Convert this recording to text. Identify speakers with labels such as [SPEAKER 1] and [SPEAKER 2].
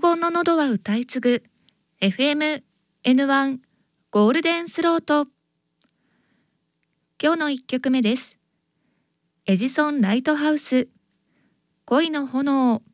[SPEAKER 1] 黄金の喉は歌い継ぐ FM N1 ゴールデンスロート。今日の1曲目です。エジソン・ライトハウス、恋の炎。